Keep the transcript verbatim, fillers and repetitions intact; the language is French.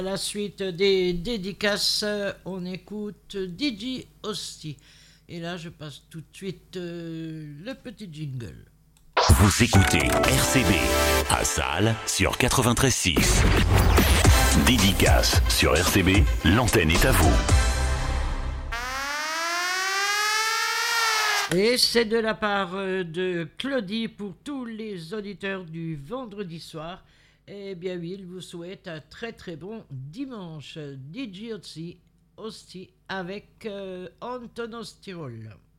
À la suite des dédicaces, on écoute D J Hosty. Et là, je passe tout de suite euh, le petit jingle. Vous écoutez R C B à Salle sur quatre-vingt-treize six. Dédicace sur R C B, l'antenne est à vous. Et c'est de la part de Claudie pour tous les auditeurs du vendredi soir. Eh bien oui, il vous souhaite un très très bon dimanche. D J Hosty, Hosty avec euh, Antonos Tirol.